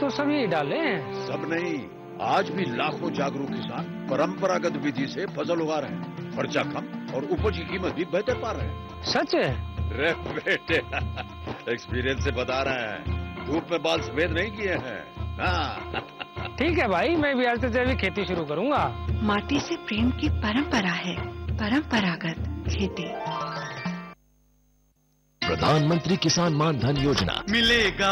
तो सब यही डाले हैं। सब नहीं, आज भी लाखों जागरूक किसान परंपरागत विधि से फसल उगा रहे हैं। खर्चा कम और उपज की कीमत भी बेहतर पा रहे हैं। सच है? रे बेटे एक्सपीरियंस से बता रहे हैं, धूप में बाल सफेद नहीं किए हैं। हाँ। ठीक है भाई, मैं भी आज से जैविक खेती शुरू करूंगा। माटी से प्रेम की परंपरा है, परंपरागत खेती। प्रधानमंत्री किसान मान धन योजना मिलेगा